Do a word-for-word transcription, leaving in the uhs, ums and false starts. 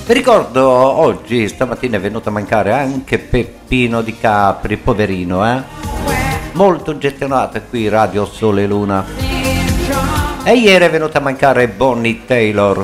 Vi ricordo oggi, stamattina è venuto a mancare anche Peppino Di Capri, poverino, eh? Molto gettonato qui Radio Sole e Luna. E ieri è venuta a mancare Bonnie Taylor.